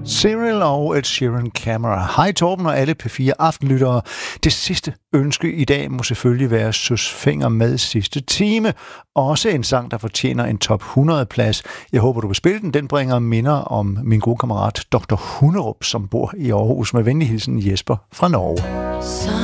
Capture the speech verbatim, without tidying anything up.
Cyril og Ed Sheeran Camera. Hej Torben og alle P fire aftenlyttere. Det sidste ønske i dag må selvfølgelig være Søs Fenger med sidste time. Også en sang, der fortjener en top hundrede plads. Jeg håber, du vil spille den. Den bringer minder om min gode kammerat doktor Hunderup, som bor i Aarhus. Med venlig hilsen Jesper fra Norge.